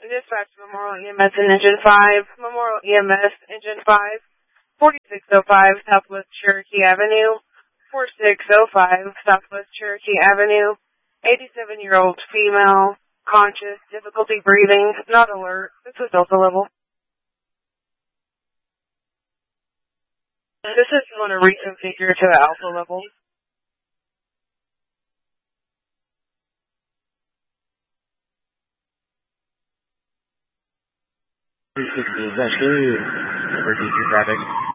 Dispatch Memorial EMS and Engine 5, Memorial EMS, Engine 5, 4605 Southwest Cherokee Avenue, 4605 Southwest Cherokee Avenue, 87-year-old female, conscious, difficulty breathing, not alert. This is Delta level. This is on a reconfigure to Alpha level. Emergency traffic.